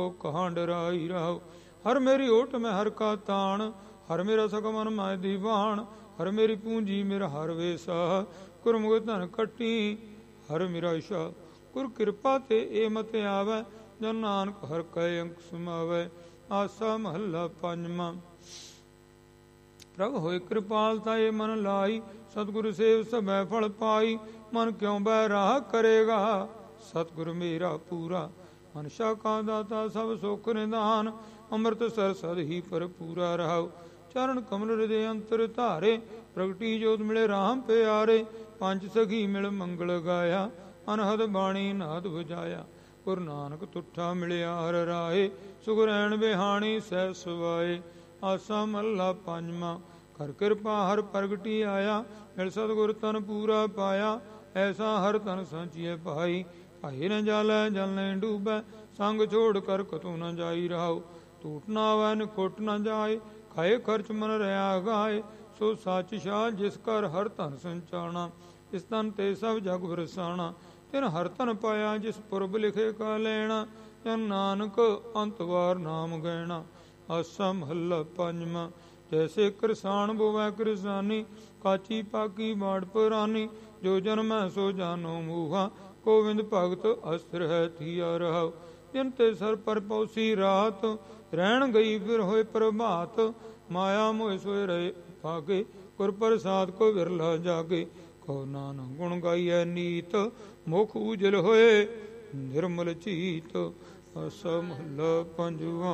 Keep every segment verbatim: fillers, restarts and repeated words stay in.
कहाँ डराई रहो। हर मेरी ओट में हर का ताण, हर मेरा सकमन मैं दीवान। हर मेरी पूंजी मेरा हर वेसा, गुरमुख धन कटी हर मेरा ईशा। गुर कृपा ते ए मत आवे, जन नानक हर कै अंक समावे। आसा महला पंजवा। प्रभ होए कृपालता ये मन लाई, सतगुरु सेव सब फल पाई। मन क्यों बैराह करेगा, सतगुरु मेरा पूरा। मनशा का दाता सब सुख निदान, अमृत सर सद ही पर पूरा रहाओ। चरण कमल हृदय अंतर धारे, प्रगटी जोत मिले राम प्यारे। पंच सखी मिल मंगल गाया, अनहद बाणी नाद बजाया। गुरु नानक तुठा मिलिया हर राहे, सुख रैन बिहाणी सह सुवाए। आसा महला पंजवा। कर कृपा हर प्रगटी आया, मिल सतगुर तन पूरा पाया। ऐसा हर तन सांचिए पाई, भाई न जालै जल नहीं डूबै। संग छोड़ कर कतू न जाई रहाओ, टूट न आवै निकुट न जाए। खाए खर्च मन रहा गाए, सो सच शाह जिस कर हर धन संचाना। इस तन ते सब जग बरसाना, तिन हर तन पाया जिस पुरब लिखे का लेना। जन नानक अंतवार नाम गैना। आसा महला पंजवा। जैसे किरसान बोवै किरसानी, काची पाकी बाड़ पुरानी। जो जन्मै सो जानो मूहा, गोविंद भगत अस्त्र है थिया रहाओ। जिन ते सर पर पौसी रात, रहन गई फिर होए प्रभात। माया मोह सोए रहे भागे, गुर प्रसाद को विरला जागे। कहो नानक गुण गाइए नीत, मुख उजल होए निर्मल चीत। आसा महला पंजवा।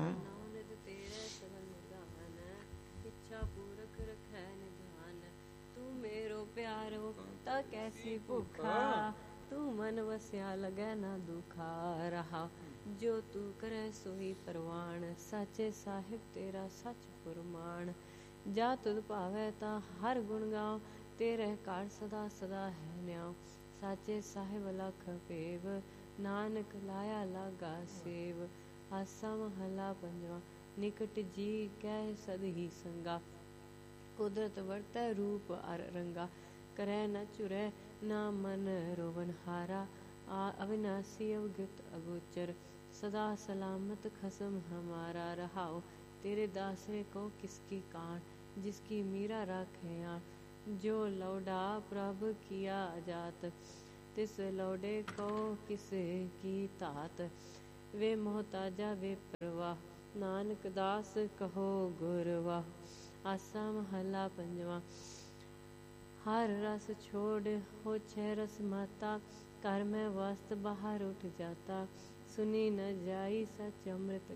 कैसी भूखा, तू मन वस्या लगे ना दुखा रहा। जो तू करे सोई परवान, साचे साहिब तेरा सच फुरमान। जा तुद भावे ता हर गुण गाओ, तेरे कार सदा सदा है न्याओ। साचे साहिब लख पेव, नानक लाया लागा सेव। आसा महला पंजवा। निकट जी कह सद ही संगा, कुदरत वर्तै रूप अर रंगा। करे न चुरै ना मन रोवन हारा, आ अविनाशी अवगत अगोचर। सदा सलामत खसम हमारा रहाओ, तेरे दासरे को किसकी कान। जिसकी मीरा राखे आन, जो लौडा प्रभ किया जात। तिस लौडे को किस की तात, वे मोहताजा वे परवाह। नानक दास कहो गुरवाह। आसा महला पंजवा। हर रस छोड़ हो छह रस माता, कर में वस्त बाहर उठ जाता। सुनी न जाई सच अमृत